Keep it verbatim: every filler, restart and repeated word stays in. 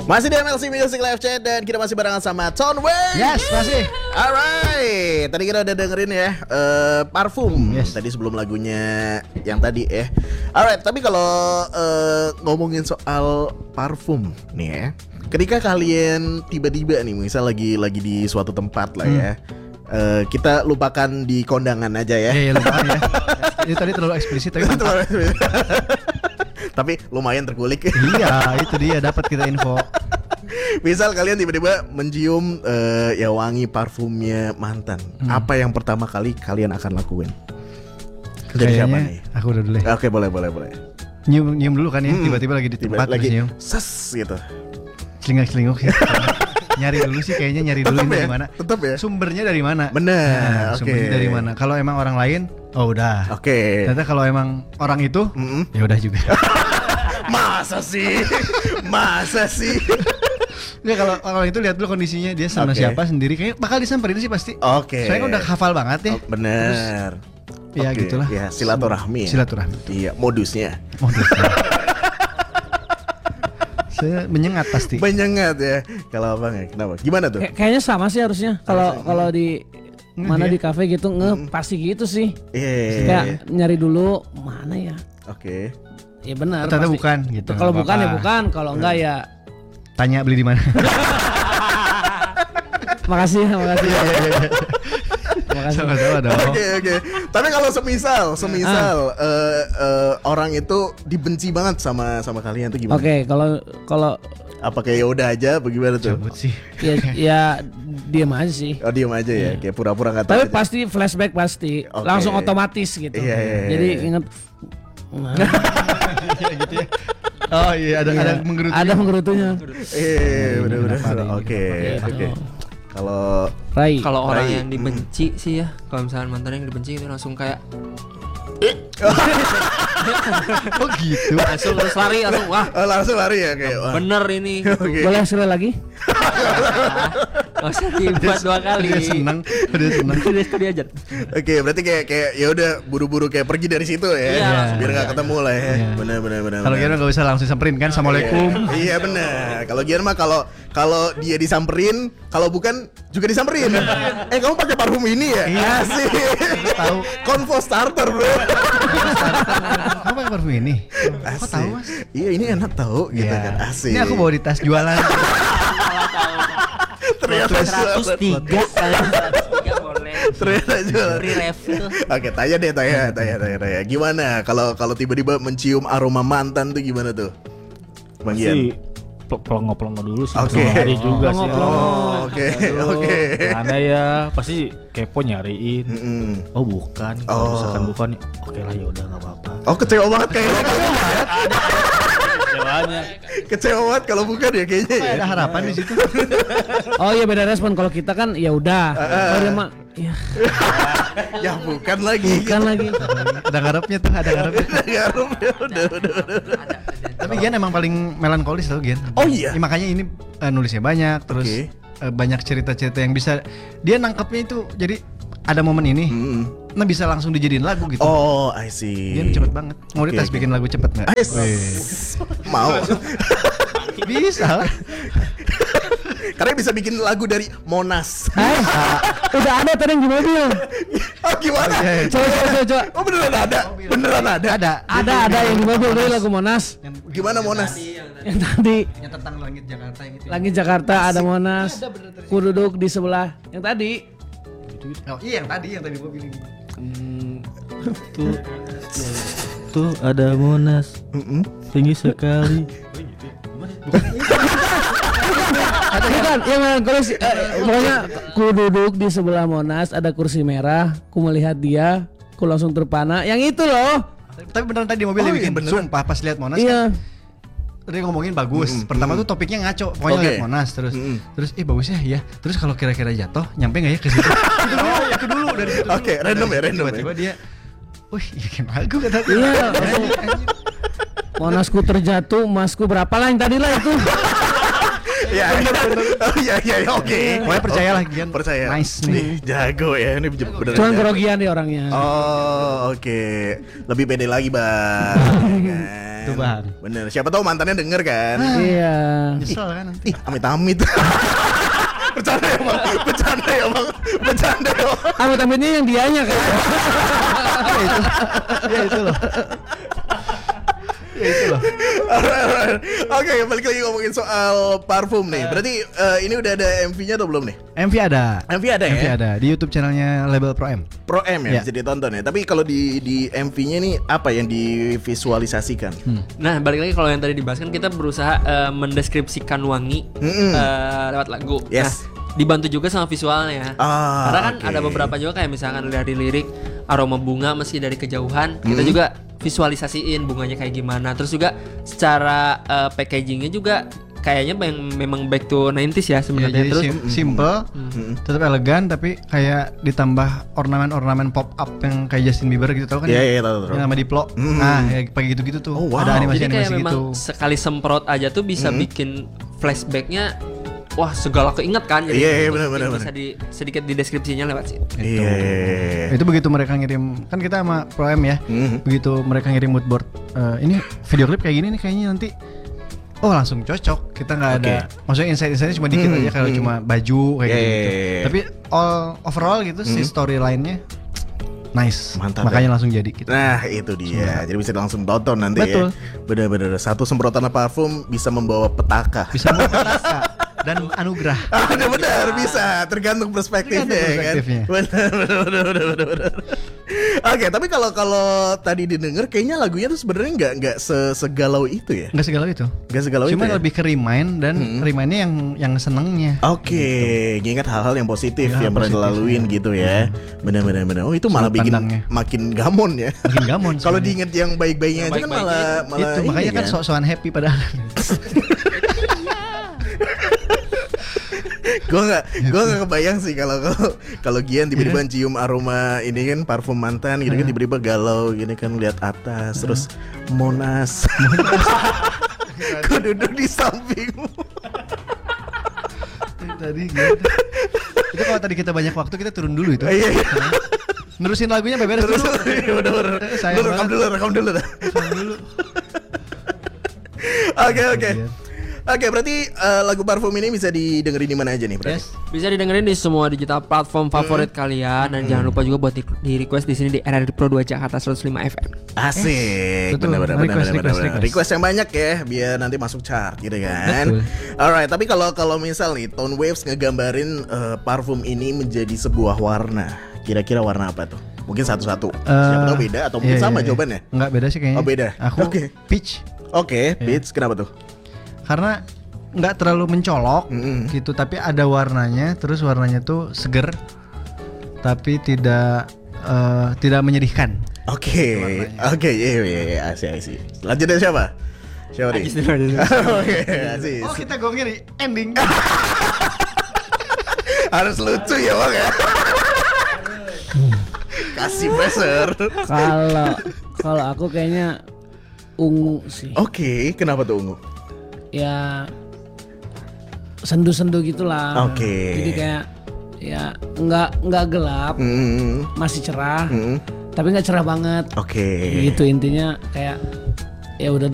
Masih di M L C Music Live Chat dan kita masih barengan sama Tonway. Yes, masih. Alright, tadi kita udah dengerin ya uh, Parfum. Yes. Tadi sebelum lagunya yang tadi ya. Alright, tapi kalau uh, ngomongin soal parfum nih ya, ketika kalian tiba-tiba nih, misal lagi lagi di suatu tempat lah ya, hmm. uh, kita lupakan di kondangan aja ya. Iya, yeah, lupakan ya. Itu tadi terlalu eksplisit tapi mantap. Tapi lumayan terkulik. Iya, itu dia, dapat kita info. Misal kalian tiba-tiba mencium uh, ya wangi parfumnya mantan, hmm. apa yang pertama kali kalian akan lakuin? Dari siapa nih? Aku udah dulu ya. Oke, boleh, boleh, boleh. Nyium, nyium dulu kan ya, hmm. tiba-tiba lagi di tempat lagi nyium. Ses gitu. Celingak-celinguk ya. Nyari dulu sih kayaknya, nyari dulu tetep ini ya? dari mana? Tetap ya. Sumbernya dari mana? Benar. Nah, Oke. Sumbernya dari mana? Kalau emang orang lain, oh udah. Oke. Ternyata kalau emang orang itu, Mm-mm. ya udah juga. Masa sih? Masa sih? Nggak, kalau orang itu lihat dulu kondisinya, dia sama Okay. siapa sendiri, kayak bakal disamperin sih pasti. Oke. Soalnya kan udah hafal banget ya. Oh, bener. Terus, ya Oke. gitulah. Ya, silaturahmi. Ya. Silaturahmi. Iya, modusnya. Modusnya. Saya menyengat pasti. Menyengat ya. Kalau abang ya, kenapa? Gimana tuh? Kay- kayaknya sama sih harusnya. Kalau kalau di Nge, mana ya? di kafe gitu nge Mm. pasti gitu sih. Iya. Kayak nyari dulu mana ya. Oke. Ya benar. Ternyata pasti. bukan gitu. Kalau nggak bukan ya apa-apa. bukan. Kalau enggak ya. Tanya beli di mana. Makasih, makasih. Makasih. Sama-sama dong. Oke oke. Tapi kalau semisal, semisal eh, eh, orang itu dibenci banget sama sama kalian tuh gimana? Oke, kalau kalau Apa kayak ya udah aja, bagaimana tuh? Cabut sih. ya ya diam aja sih. Oh diem aja ya, kayak pura-pura nggak tahu. Tapi aja. pasti flashback pasti. Oke. Langsung otomatis gitu. Iya, iya, iya. Jadi inget. Nah, gitu ya. Oh iya, ada ada menggerutu. ada menggerutunya. Eh, bener-bener. kenapa ada ini, Oke kenapa oke. gitu. Kalau Rai. Kalau orang Rai. yang dibenci sih ya, kalau misalnya mantan yang dibenci itu langsung kayak Oh gitu. langsung terus lari langsung wah oh, langsung lari ya kayak. wah. bener ini. Oke. Boleh sekali lagi? Gak usah dibuat dua kali. Dia senang, dia senang. Dia dia aja. Oke, berarti kayak kayak ya udah buru-buru kayak pergi dari situ ya. Iya, langsung Biar pergi nggak aja. ketemu lah ya. Iya. Benar benar benar. Kalau benar. Gian nggak usah langsung samperin kan, assalamualaikum. Iya, iya benar. Kalau Gian mah kalau kalau dia disamperin, kalau bukan juga disamperin. eh kamu pakai parfum ini ya? Iya. Asik. Tahu. Convo starter bro. Kamu pakai parfum ini? Kok Asik. tahu mas? Iya ini enak tahu gitu Iya. kan. Asik. Ini aku bawa di tas jualan. ternyata seratus tiga seratus tiga boleh. Ternyata jualan. Free refill. Oke, tanya deh, tanya, tanya, tanya, tanya. Gimana kalau kalau tiba-tiba mencium aroma mantan tuh gimana tuh, Bang Gian? Sih pelongo-pelongo dulu sih. Oke. Sama hari juga sih. Oh, oke, oke. Ada ya, pasti kepo nyariin. Mm-mm. Oh bukan, Oh. kalau misalkan bukan, oke lah ya udah nggak apa-apa. Oh kecewa banget kayaknya. Kecewanya. Kecewa banget kalau bukan ya kayaknya ya. Ada harapan di situ. Oh iya beda respon. Kalau kita kan ya udah. Kalau dia mah ya Ya bukan lagi. bukan lagi. Ada ngarepnya tuh, ada ngarepnya. Garum ya udah udah udah. Tapi Gian emang paling melankolis tau Gian. Oh iya? Ya, makanya ini uh, nulisnya banyak, terus Oke. uh, banyak cerita-cerita yang bisa dia nangkepnya itu. Jadi ada momen ini, Mm-mm. nah bisa langsung dijadiin lagu gitu. Oh, I see. Gian cepet banget. Mau Oke, dites oke. bikin lagu cepet nggak? Ais. Mau. Bisa lah. Karena bisa bikin lagu dari Monas. Hai, udah ada tadi yang di mobil. Oh gimana? Oke. Coba coba coba. coba. Oh beneran ada? Beneran ada? Ada. Ada ada yang di mobil dari lagu Monas. Gimana Monas? Yang tadi Yang tentang langit Jakarta yang itu. langit Jakarta ada Monas. Ku duduk di sebelah. Yang tadi Oh iya yang tadi yang tadi gua bilang. Tuh, tuh ada Monas, Mm-mm. tinggi sekali. bukan yang melankolis eh, pokoknya ku duduk di sebelah Monas ada kursi merah. Ku melihat dia. Ku langsung terpana. Yang itu loh. Tapi beneran tadi di mobil Oh, dia iya, bikin. beneran. Sumpah pas lihat Monas. Iya. Tadi ngomongin bagus. Mm-mm, Pertama mm-mm. tuh topiknya ngaco. Pokoknya Oke. lihat Monas terus. Mm-mm. Terus eh bagus ya, ya. Terus kalau kira-kira jatuh, nyampe enggak ya ke situ? Itu dulu, itu dulu dari situ. dulu. Oke, random ya, Dari situ random ya. Tiba-tiba dia wih, bikin lagu kata dia. Iya. Anjing, anjing. Monasku terjatuh, emasku berapa lah yang tadi lah itu. Ya, oh iya iya iya, oke. Pokoknya percayalah Gian. Percaya. Nice nih. Jago ya ini beneran. Cuman jago. kerogian dia orangnya. Oh oke, lebih pede lagi bang. Ya kan? Tuh perubahan. Bener. Siapa tahu mantannya denger kan. Iya. Nyesel kan nanti. Ih, amit-amit. Bercanda ya bang, bercanda ya bang, bercanda ya bang. Amit-amitnya yang dianya kan. Ya itu loh. Ya itu loh. Alright, alright. Oke, balik lagi ngomongin soal parfum nih. Berarti eh, ini udah ada M V-nya atau belum nih? M V ada. M V ada M V ya? ada di YouTube channelnya Label Pro M. Pro M ya, Ya. bisa ditonton ya. Tapi kalau di di M V-nya nih apa yang divisualisasikan? Nah, balik lagi kalau yang tadi dibahas kan kita berusaha eh, mendeskripsikan wangi Mm-mm. eh, lewat lagu. Yes. Nah, dibantu juga sama visualnya. Ah, Karena kan oke. ada beberapa juga kayak misalkan dari lirik aroma bunga meski dari kejauhan, kita Mm. juga visualisasiin bunganya kayak gimana. Terus juga secara eh, packagingnya juga kayaknya yang memang back to nineties ya Ya, sebenarnya. jadi Terus sim- simple, tetap elegan tapi kayak ditambah ornamen-ornamen pop up yang kayak Justin Bieber gitu tau kan? Iya, ya? iya, tahu, tahu. Yang sama Diplo. Mm. Nah, ya kayak gitu-gitu tuh. Oh, wow. Ada jadi animasi-animasi kayak memang gitu. sekali semprot aja tuh bisa Mm. bikin flashbacknya. Wah, segala keinget kan. Jadi Iya, iya, mungkin benar, benar, bisa di, sedikit di deskripsinya lewat situ. Iya. Itu begitu mereka ngirim, kan kita sama Pro M ya. Mhm. Begitu mereka ngirim mood board, eh, ini video klip kayak gini nih kayaknya nanti. Oh, langsung cocok. Kita nggak ada, maksudnya insight-insightnya cuma dikit Hmm, aja kalau hmm. cuma baju kayak Yeah, gitu. yeah, yeah. Tapi all overall gitu si Hmm. storyline-nya nice. Mantap, Makanya ya. langsung jadi gitu. Nah itu dia, jadi bisa langsung tonton nanti Betul. ya. Bener-bener satu semprotan parfum bisa membawa petaka. Bisa petaka dan anugerah. Ah, benar, bisa tergantung perspektifnya, Tergantung ya perspektifnya. kan. Benar, benar, benar, benar, benar, benar. Oke, tapi kalau kalau tadi didengar kayaknya lagunya tuh sebenarnya nggak nggak se- segalau itu ya. Enggak segala itu. Nggak segalau Cuma itu. Ya? lebih ke remind dan Hmm. remind-nya yang yang senengnya. Oke, ngingat hal-hal yang positif Ya, yang pernah positif, dilaluin ya. gitu ya. Benar-benar benar. Oh, itu malah Sudut bikin pandangnya. makin gamon ya. Makin gamon. Kalau sebenarnya. diinget yang baik-baiknya Yang aja kan baik-baiknya malah malah itu ini makanya kan kan. sok-sokan happy padahal. Gue nggak gue nggak kebayang sih kalau kalau kalau Gian tiba-tiba cium aroma ini kan parfum mantan gitu kan tiba-tiba galau gini kan lihat atas terus Monas. Gue duduk di sampingmu. Tadi gitu. Itu kalau tadi kita banyak waktu kita turun dulu itu. Iya iya. Nerusin lagunya beres Terus dulu. bener-bener. Sayang Lu rekam banget. dulu, rekam dulu dah. Rekam dulu. Oke oke. Oke, berarti eh, lagu parfum ini bisa didengerin di mana aja nih, berarti? Yes. Bisa didengerin di semua digital platform favorit kalian dan jangan lupa juga buat di, di request di sini di R R Pro dua Jakarta seratus lima F M. Asik, Betul. benar-benar Request, benar-benar request, benar. request. Request yang banyak ya, biar nanti masuk chart gitu kan. Betul. Alright, tapi kalau kalau misal nih Tone Waves ngegambarin eh, parfum ini menjadi sebuah warna, kira-kira warna apa tuh? Mungkin satu-satu. Siapa tahu beda atau mungkin iya, sama iya. jawabannya. Enggak beda sih kayaknya. Oh, beda. Aku Oke. peach Oke, Beats kenapa tuh? karena nggak terlalu mencolok Mm-mm. gitu, tapi ada warnanya, terus warnanya tuh seger, tapi tidak eh, tidak menyedihkan. Oke, oke, iya iya iya, asik asik. Lanjutnya siapa? Siapa nih? Oke, asik. Oh, kita gongnya di ending. Harus lucu ya bang ya. Kasih pressure. Kalau kalau aku kayaknya ungu sih. Oke, kenapa tuh ungu? Ya sendu-sendu gitulah. Oke. Jadi kayak ya nggak nggak gelap, Hmm, masih cerah, hmm, tapi nggak cerah banget. oke. Gitu intinya kayak ya udah